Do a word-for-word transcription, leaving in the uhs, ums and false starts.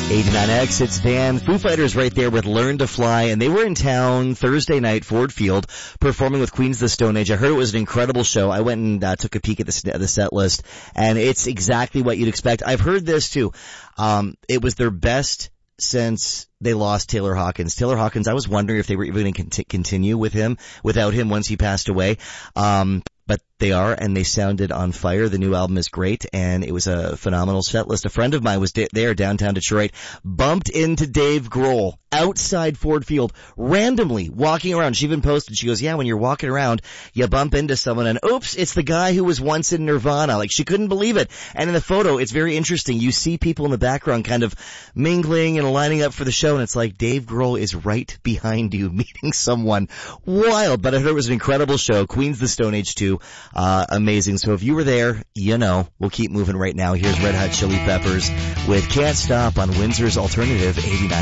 eighty-nine X, it's Dan. Foo Fighters right there with Learn to Fly, and they were in town Thursday night, Ford Field, performing with Queens of the Stone Age. I heard it was an incredible show. I went and uh, took a peek at the, the set list, and it's exactly what you'd expect. I've heard this too. Um, it was their best since they lost Taylor Hawkins. Taylor Hawkins, I was wondering if they were even going to cont- continue with him, without him once he passed away. Um, but they are, and they sounded on fire. The new album is great, and it was a phenomenal set list. A friend of mine was da- there, downtown Detroit, bumped into Dave Grohl outside Ford Field, randomly walking around. She even posted, she goes, yeah, when you're walking around, you bump into someone, and oops, it's the guy who was once in Nirvana. Like, she couldn't believe it. And in the photo, it's very interesting. You see people in the background kind of mingling and lining up for the show, and it's like Dave Grohl is right behind you, meeting someone. Wild, but I heard it was an incredible show. Queens of the Stone Age two. Uh, amazing. So if you were there, you know, we'll keep moving right now. Here's Red Hot Chili Peppers with Can't Stop on Windsor's Alternative eighty-nine.